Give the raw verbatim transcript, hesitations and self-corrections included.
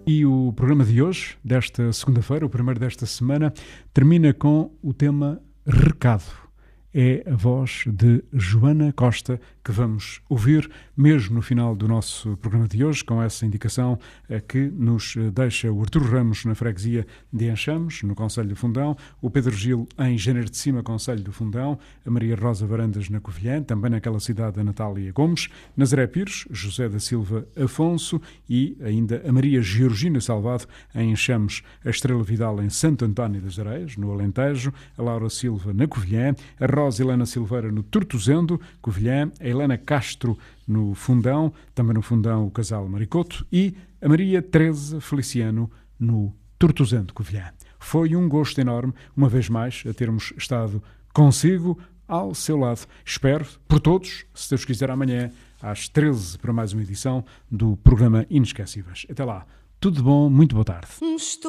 E o programa de hoje, desta segunda-feira, o primeiro desta semana, termina com o tema Recado. É a voz de Joana Costa que vamos ouvir mesmo no final do nosso programa de hoje, com essa indicação que nos deixa o Artur Ramos na freguesia de Enxames, no concelho do Fundão, o Pedro Gil em Janeiro de Cima, concelho do Fundão, a Maria Rosa Varandas na Covilhã, também naquela cidade a Natália Gomes, Nazaré Pires, José da Silva Afonso e ainda a Maria Georgina Salvado em Enxames, a Estrela Vidal em Santo António das Areias, no Alentejo, a Laura Silva na Covilhã, a Rosa Helena Silveira no Tortozendo, Covilhã, a Helena Castro no Fundão, também no Fundão o casal Maricoto e a Maria Teresa Feliciano no Tortozendo, Covilhã. Foi um gosto enorme, uma vez mais, a termos estado consigo, ao seu lado. Espero, por todos, se Deus quiser, amanhã, às treze, para mais uma edição do programa Inesquecíveis. Até lá. Tudo de bom, muito boa tarde.